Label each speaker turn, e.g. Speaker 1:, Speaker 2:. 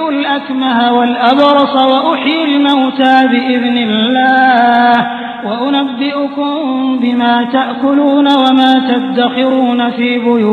Speaker 1: وأبرئ الأكمه والأبرص وأحيي الموتى بإذن الله وأنبئكم بما تأكلون وما تدخرون في بيوتكم